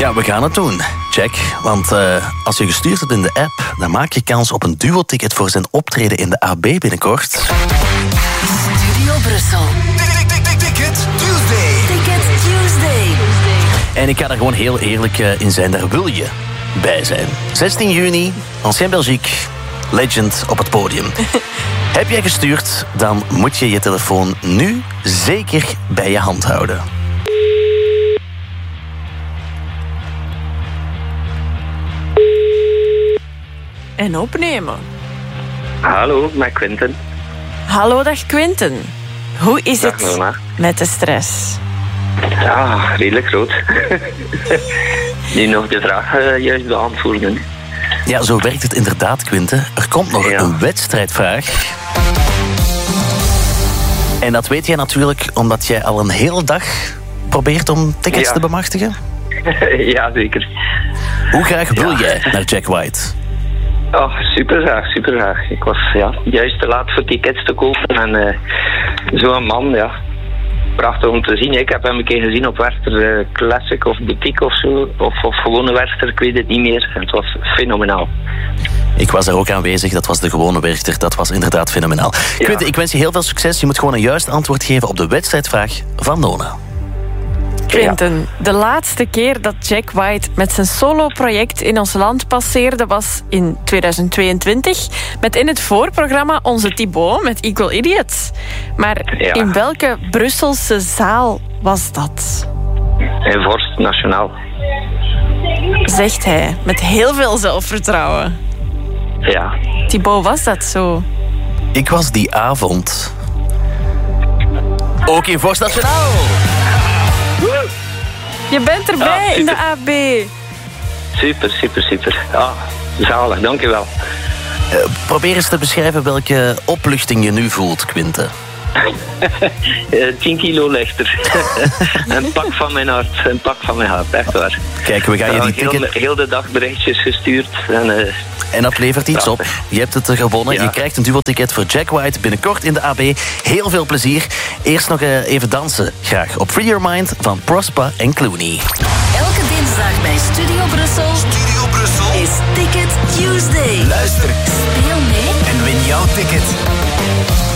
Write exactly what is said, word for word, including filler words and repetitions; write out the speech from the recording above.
Ja, we gaan het doen. Check. Want uh, als je gestuurd hebt in de app, dan maak je kans op een duo-ticket voor zijn optreden in de A B binnenkort. Studio Brussel. Ticket Tuesday. Ticket Tuesday. En ik ga er gewoon heel eerlijk in zijn, daar wil je bij zijn. zestien juni, Ancien Belgique, Legend op het podium. Heb jij gestuurd, dan moet je je telefoon nu zeker bij je hand houden. En opnemen. Hallo, met Quinten. Hallo, dag Quinten. Hoe is Dag, het Nona. met de stress? Ja, redelijk groot. Nu nog de vraag uh, juist beantwoorden. Ja, zo werkt het inderdaad, Quinten. Er komt nog Ja. een wedstrijdvraag. En dat weet jij natuurlijk omdat jij al een hele dag probeert om tickets Ja. te bemachtigen. Ja, zeker. Hoe graag wil Ja. jij naar Jack White? Oh, super graag, super graag. Ik was ja, juist te laat voor tickets te kopen. En uh, zo'n man, ja, prachtig om te zien. Ik heb hem een keer gezien op Werchter uh, Classic of Boutique of zo. Of, of gewone Werchter, ik weet het niet meer. En het was fenomenaal. Ik was er ook aanwezig, dat was de gewone Werchter. Dat was inderdaad fenomenaal. Ja. Quinten, ik wens je heel veel succes. Je moet gewoon een juist antwoord geven op de wedstrijdvraag van Nona. Quinten, de laatste keer dat Jack White met zijn solo-project in ons land passeerde was in tweeduizend tweeëntwintig met in het voorprogramma Onze Thibaut met Equal Idiots. Maar Ja. in welke Brusselse zaal was dat? En Vorst Nationaal. Zegt hij met heel veel zelfvertrouwen. Ja. Thibaut, was dat zo? Ik was die avond ook in Vorst Nationaal. Je bent erbij Ja, in de super. A B. Super, super, super. Ja, zalig, dankjewel. Uh, probeer eens te beschrijven welke opluchting je nu voelt, Quinten. Uh, tien kilo lichter. Een pak van mijn hart, een pak van mijn hart, echt waar. Kijk, we gaan je Ja, die heel, ticket... heel de dag berichtjes gestuurd. En, uh, En dat levert iets op. Je hebt het gewonnen. Ja. Je krijgt een duo-ticket voor Jack White binnenkort in de A B. Heel veel plezier. Eerst nog uh, even dansen, graag. Op Free Your Mind van Prospa en Clooney. Elke dinsdag bij Studio Brussel Studio Brussel. is Ticket Tuesday. Luister Speel mee. en win jouw ticket.